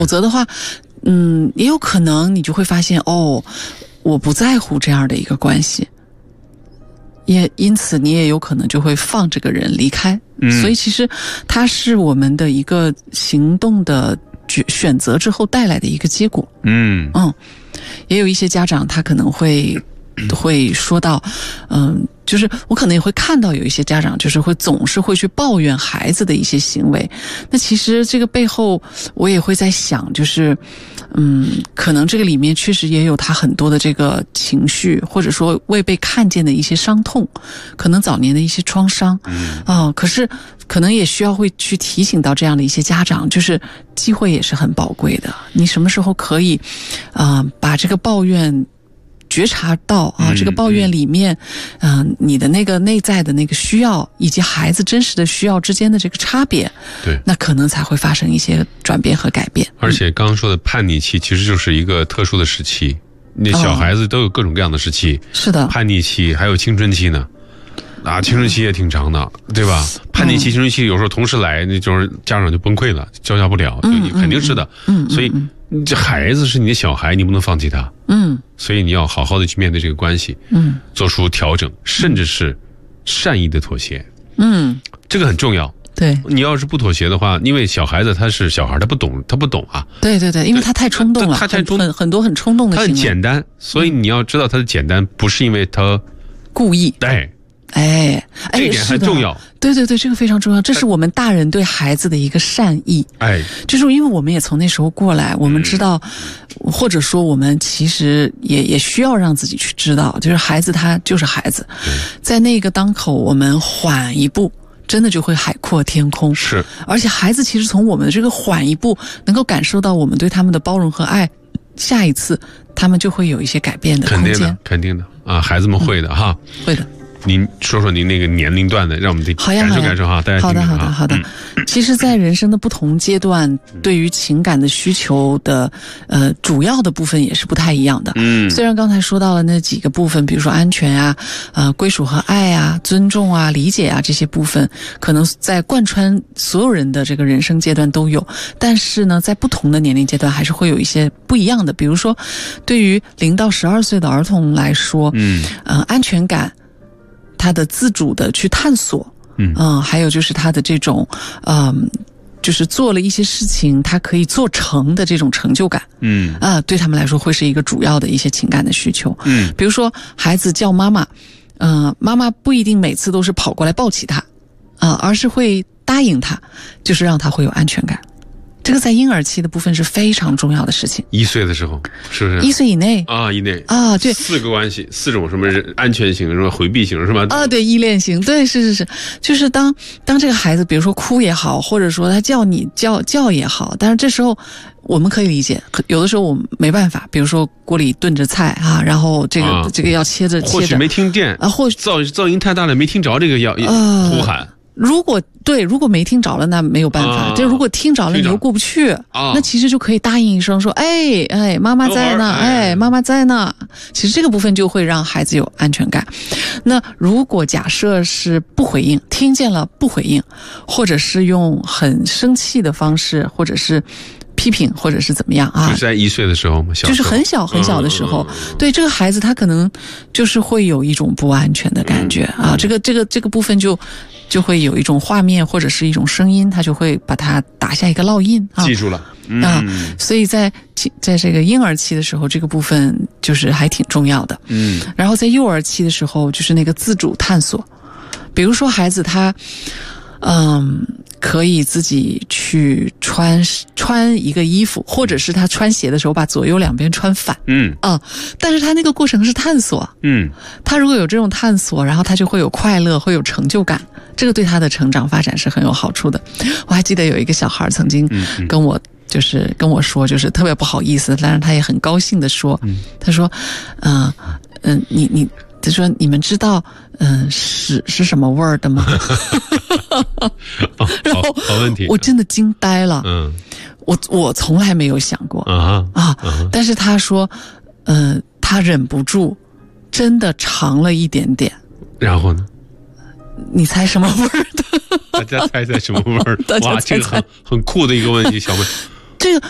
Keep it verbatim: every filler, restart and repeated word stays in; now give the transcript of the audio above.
否则的话，嗯，也有可能你就会发现，哦，我不在乎这样的一个关系，也因此你也有可能就会放这个人离开。嗯，所以其实它是我们的一个行动的选择之后带来的一个结果。嗯嗯，也有一些家长他可能会会说到，嗯，就是我可能也会看到有一些家长就是会总是会去抱怨孩子的一些行为。那其实这个背后我也会在想，就是嗯，可能这个里面确实也有他很多的这个情绪，或者说未被看见的一些伤痛，可能早年的一些创伤。嗯啊、呃，可是可能也需要会去提醒到这样的一些家长，就是机会也是很宝贵的。你什么时候可以啊、呃、把这个抱怨觉察到啊，这个抱怨里面，嗯、呃，你的那个内在的那个需要，以及孩子真实的需要之间的这个差别， 对， 那可能才会发生一些转变和改变。 而且刚刚说的叛逆期，其实就是一个特殊的时期，那小孩子都有各种各样的时期， 哦、是的， 叛逆期还有青春期呢，啊，青春期也挺长的，对吧？叛逆期、青春期有时候同时来，那就是家长就崩溃了，招架不了，嗯，肯定是的，嗯，所以。这孩子是你的小孩，你不能放弃他。嗯，所以你要好好的去面对这个关系，嗯，做出调整，甚至是善意的妥协。嗯，这个很重要。 对， 你要是不妥协的话，因为小孩子他是小孩，他不懂，他不懂啊。 对对对，因为他太冲动了， 他太冲很很多很冲动的行为。 他很简单，所以你要知道他的简单不是因为他故意。 对。 哎， 这一点很重要。 对对对，这个非常重要。这是我们大人对孩子的一个善意。哎，就是因为我们也从那时候过来，我们知道，嗯、或者说我们其实也也需要让自己去知道，就是孩子他就是孩子，在那个当口，我们缓一步，真的就会海阔天空。 是， 而且孩子其实从我们的这个缓一步，能够感受到我们对他们的包容和爱。下一次他们就会有一些改变的空间。 肯定的，肯定的啊，孩子们会的、嗯、哈， 会的。 您说说您那个年龄段的，让我们感受感受哈，大家好的好的好的。嗯、其实，在人生的不同阶段，对于情感的需求的呃主要的部分也是不太一样的。嗯，虽然刚才说到了那几个部分，比如说安全啊、呃归属和爱啊、尊重啊、理解啊这些部分，可能在贯穿所有人的这个人生阶段都有。但是呢，在不同的年龄阶段，还是会有一些不一样的。比如说，对于零到十二岁的儿童来说，嗯，呃，安全感。他的自主的去探索，嗯、呃，还有就是他的这种，嗯、呃，就是做了一些事情，他可以做成的这种成就感，嗯，啊、呃，对他们来说会是一个主要的一些情感的需求，嗯，比如说孩子叫妈妈，呃，妈妈不一定每次都是跑过来抱起他，啊、呃，而是会答应他，就是让他会有安全感。这个在婴儿期的部分是非常重要的事情。 一岁的时候，是不是？ 一岁以内啊，以内啊，对， 四个关系，四种什么安全型、什么回避型，是吧？ 啊，对，依恋型，对，是是是，就是当当这个孩子，比如说哭也好，或者说他叫你叫叫也好，但是这时候我们可以理解，有的时候我们没办法，比如说锅里炖着菜啊，然后这个、啊、这个要切着切着， 或许没听见啊，或许噪噪音太大了，没听着这个要、呃、呼喊。 如果对，如果没听着了，那没有办法。啊、这如果听着了，你又过不去，啊、那其实就可以答应一声说：“哎哎，妈妈在呢，哎，妈妈在呢。”其实这个部分就会让孩子有安全感。那如果假设是不回应，听见了不回应，或者是用很生气的方式，或者是批评，或者是怎么样啊？ 就是在一岁的时候吗？小时候就是很小很小的时候，嗯、对这个孩子，他可能就是会有一种不安全的感觉、嗯、啊。这个这个这个部分就。就会有一种画面或者是一种声音，他就会把它打下一个烙印啊， 记住了、嗯、 啊。所以在在这个婴儿期的时候，这个部分就是还挺重要的。嗯，然后在幼儿期的时候，就是那个自主探索，比如说孩子他，嗯。可以自己去穿穿一个衣服，或者是他穿鞋的时候把左右两边穿反，嗯啊，但是他那个过程是探索，嗯，他如果有这种探索，然后他就会有快乐，会有成就感，这个对他的成长发展是很有好处的。我还记得有一个小孩曾经跟我就是跟我说，就是特别不好意思，但是他也很高兴的说，嗯、他说，嗯、呃、嗯、呃，你你。他说：“你们知道，嗯、呃，屎是什么味儿的吗？”然后好问题， 我真的惊呆了。嗯，我我从来没有想过啊啊！但是他说，呃，他忍不住，真的尝了一点点。 然后呢？ 你猜什么味儿的？ 大家猜猜什么味儿？ 大家猜猜， 哇，这个很很酷的一个问题，小妹。 这个